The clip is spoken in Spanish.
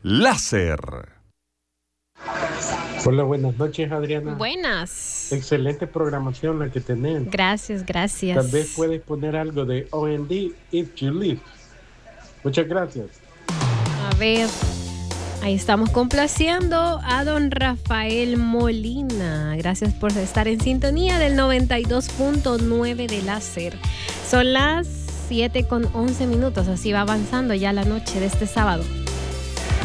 Láser. Hola, buenas noches, Adriana. Buenas. Excelente programación la que tenés. Gracias. Tal vez puedes poner algo de O&D If You Live. Muchas gracias. A ver, ahí estamos complaciendo a don Rafael Molina. Gracias por estar en sintonía del 92.9 de Láser. Son las 7:11, así va avanzando ya la noche de este sábado.